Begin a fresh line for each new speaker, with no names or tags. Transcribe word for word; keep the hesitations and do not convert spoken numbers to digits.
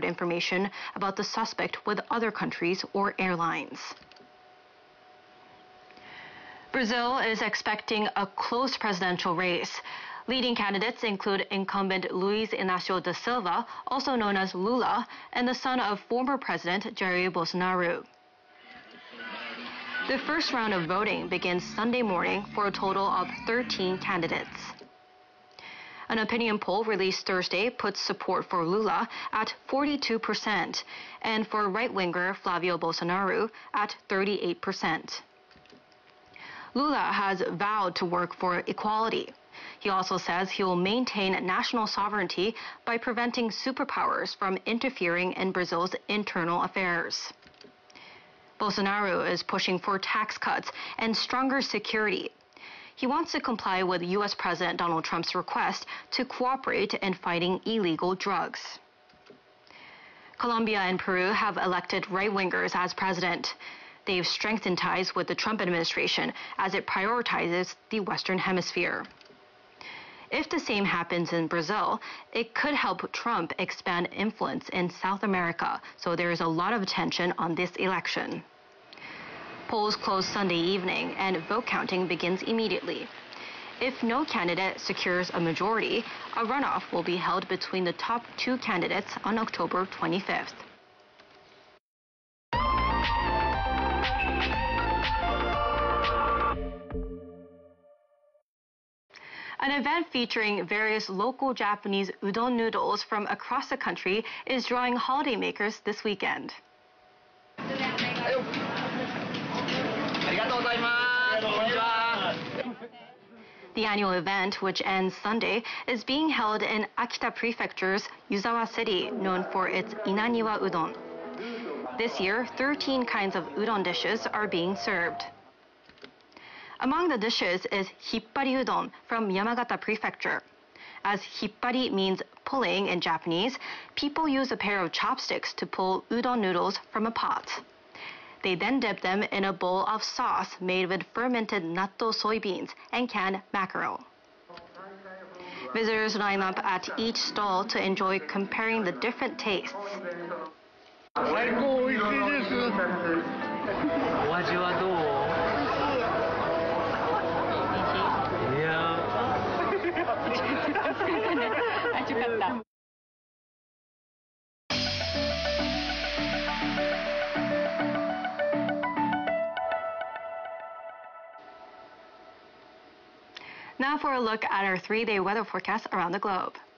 shared information about the suspect with other countries or airlines. Brazil is expecting a close presidential race. Leading candidates include incumbent Luiz Inácio da Silva, also known as Lula, and the son of former President Jair Bolsonaro. The first round of voting begins Sunday morning for a total of thirteen candidates. An opinion poll released Thursday puts support for Lula at forty-two percent and for right-winger Flavio Bolsonaro at thirty-eight percent. Lula has vowed to work for equality. He also says he will maintain national sovereignty by preventing superpowers from interfering in Brazil's internal affairs. Bolsonaro is pushing for tax cuts and stronger security. He wants to comply with U S President Donald Trump's request to cooperate in fighting illegal drugs. Colombia and Peru have elected right-wingers as president. They've strengthened ties with the Trump administration as it prioritizes the Western Hemisphere. If the same happens in Brazil, it could help Trump expand influence in South America, so there is a lot of attention on this election. Polls close Sunday evening and vote counting begins immediately. If no candidate secures a majority, a runoff will be held between the top two candidates on October twenty-fifth. An event featuring various local Japanese udon noodles from across the country is drawing holidaymakers this weekend. The annual event, which ends Sunday, is being held in Akita Prefecture's Yuzawa City, known for its Inaniwa udon. This year, thirteen kinds of udon dishes are being served. Among the dishes is hippari udon from Yamagata Prefecture. As hippari means pulling in Japanese, people use a pair of chopsticks to pull udon noodles from a pot. They then dip them in a bowl of sauce made with fermented natto soybeans and canned mackerel. Visitors line up at each stall to enjoy comparing the different tastes. Now for a look at our three-day weather forecast around the globe.